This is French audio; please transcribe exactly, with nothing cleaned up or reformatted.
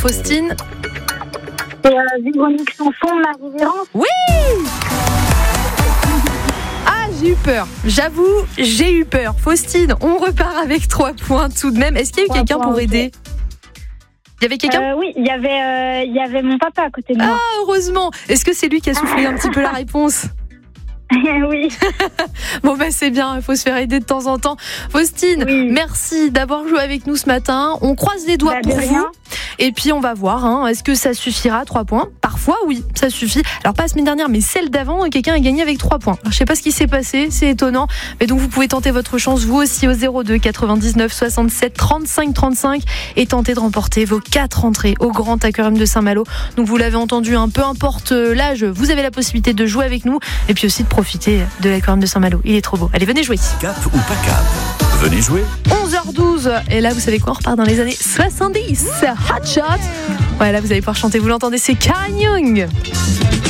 Faustine. C'est euh, Véronique Sanson, Ma révérence. Oui. Ah, j'ai eu peur. J'avoue, j'ai eu peur. Faustine, on repart avec trois points tout de même. Est-ce qu'il y a eu Trois quelqu'un points, pour ok. aider ? Il y avait quelqu'un ? Euh, oui, il y avait, euh, il y avait mon papa à côté de moi. Ah, heureusement. Est-ce que c'est lui qui a soufflé un petit peu la réponse ? Oui. Bon bah c'est bien, il faut se faire aider de temps en temps. Faustine, Oui. merci d'avoir joué avec nous ce matin. On croise les doigts Bah, de pour rien. vous. Et puis on va voir, hein, est-ce que ça suffira, trois points ? Parfois oui, ça suffit. Alors pas la semaine dernière, mais celle d'avant, quelqu'un a gagné avec trois points. Alors, je sais pas ce qui s'est passé, c'est étonnant. Mais donc vous pouvez tenter votre chance, vous aussi, au zéro deux quatre-vingt-dix-neuf soixante-sept trente-cinq trente-cinq et tenter de remporter vos quatre entrées au Grand Aquarium de Saint-Malo. Donc vous l'avez entendu, hein, peu importe l'âge, vous avez la possibilité de jouer avec nous et puis aussi de profiter de l'Aquarium de Saint-Malo. Il est trop beau. Allez, venez jouer. Cap ou pas cap, venez jouer. onze heures douze. Et là, vous savez quoi ? On repart dans les années soixante-dix. Hot Shot. Ouais, là, vous allez pouvoir chanter. Vous l'entendez, c'est Karen Young.